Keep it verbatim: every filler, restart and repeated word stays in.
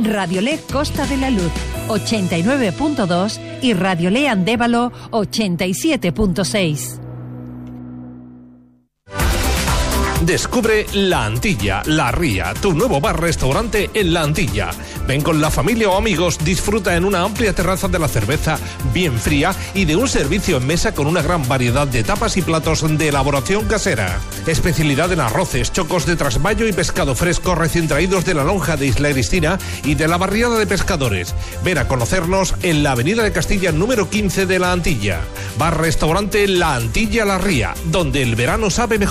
Radiolé Costa de la Luz ochenta y nueve punto dos y Radiolé Andévalo ochenta y siete punto seis. Descubre La Antilla, La Ría, tu nuevo bar-restaurante en La Antilla. Ven con la familia o amigos, disfruta en una amplia terraza de la cerveza bien fría y de un servicio en mesa con una gran variedad de tapas y platos de elaboración casera. Especialidad en arroces, chocos de trasmayo y pescado fresco recién traídos de la lonja de Isla Cristina y de la barriada de pescadores. Ven a conocernos en la avenida de Castilla número quince de La Antilla. Bar-restaurante La Antilla, La Ría, donde el verano sabe mejor.